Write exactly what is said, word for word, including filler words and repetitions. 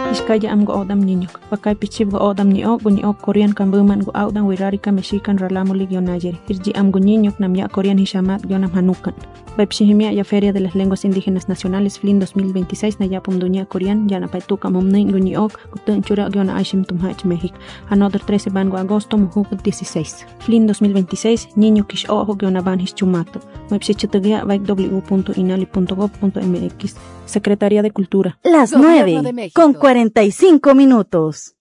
Iskaya am go odam niño. Bakay pichib go odam ni o, ni o Korean kambuman go odam wirarika mexican ralamo ligionayeri. Irji am go niño nam ya Korean hishamat gionam hanukan. Baipshihimia ya Feria de las Lenguas Indígenas Nacionales Flin dos mil veintiséis na ya pumduña Korean ya na paituka mumnin go ni o gutun chura giona aishim tumhach México. Another trece van go agosto mujuk dieciséis. Flin dos mil veintiséis niño kish ojo giona van hischumato. Baipshichitugia baik w punto inali punto gob punto m x. Secretaría de Cultura. Las nueve con cuarenta y cinco minutos.